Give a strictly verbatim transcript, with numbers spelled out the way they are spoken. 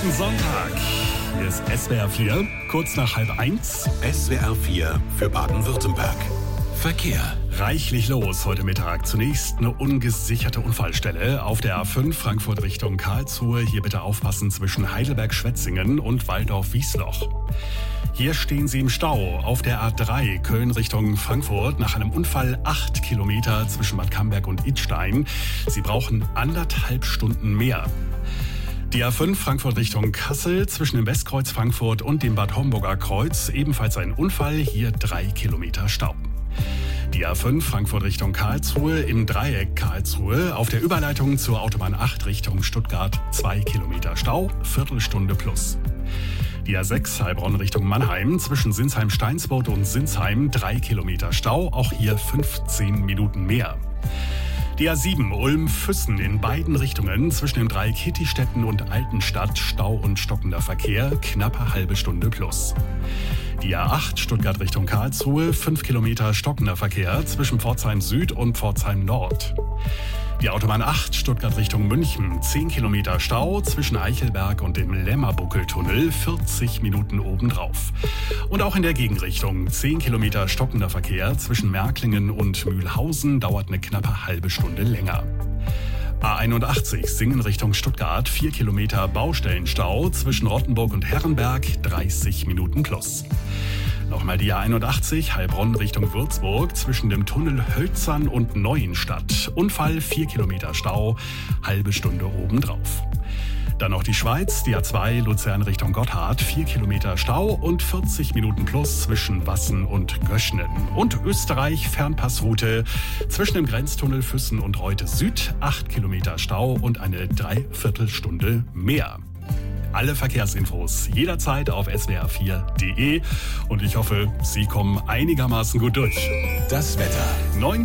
guten Sonntag. Hier ist S W R vier, kurz nach halb eins. S W R vier für Baden-Württemberg. Verkehr. Reichlich los heute Mittag. Zunächst eine ungesicherte Unfallstelle auf der A fünf Frankfurt Richtung Karlsruhe. Hier bitte aufpassen zwischen Heidelberg-Schwetzingen und Waldorf-Wiesloch. Hier stehen Sie im Stau auf der A drei Köln Richtung Frankfurt nach einem Unfall acht Kilometer zwischen Bad Camberg und Idstein. Sie brauchen anderthalb Stunden mehr. Die A fünf Frankfurt Richtung Kassel zwischen dem Westkreuz Frankfurt und dem Bad Homburger Kreuz ebenfalls ein Unfall, hier drei Kilometer Stau. Die A fünf Frankfurt Richtung Karlsruhe im Dreieck Karlsruhe auf der Überleitung zur Autobahn acht Richtung Stuttgart zwei Kilometer Stau, Viertelstunde plus. Die A sechs Heilbronn Richtung Mannheim zwischen Sinsheim-Steinsburg und Sinsheim drei Kilometer Stau, auch hier fünfzehn Minuten mehr. Die A sieben Ulm-Füssen in beiden Richtungen zwischen dem Dreieck Hittistetten und Altenstadt Stau und stockender Verkehr, knappe halbe Stunde plus. Die A acht Stuttgart Richtung Karlsruhe, fünf Kilometer stockender Verkehr zwischen Pforzheim Süd und Pforzheim Nord. Die Autobahn acht Stuttgart Richtung München, zehn Kilometer Stau zwischen Eichelberg und dem Lämmerbuckeltunnel, vierzig Minuten obendrauf. Und auch in der Gegenrichtung, zehn Kilometer stockender Verkehr zwischen Märklingen und Mühlhausen, dauert eine knappe halbe Stunde länger. A einundachtzig Singen Richtung Stuttgart, vier Kilometer Baustellenstau zwischen Rottenburg und Herrenberg, dreißig Minuten plus. Nochmal die A einundachtzig Heilbronn Richtung Würzburg zwischen dem Tunnel Hölzern und Neuenstadt. Unfall, vier Kilometer Stau, halbe Stunde obendrauf. Dann noch die Schweiz, die A zwei Luzern Richtung Gotthard, vier Kilometer Stau und vierzig Minuten plus zwischen Wassen und Göschnen. Und Österreich Fernpassroute zwischen dem Grenztunnel Füssen und Reute Süd, acht Kilometer Stau und eine Dreiviertelstunde mehr. Alle Verkehrsinfos jederzeit auf S W R vier Punkt de und ich hoffe, Sie kommen einigermaßen gut durch. Das Wetter. neun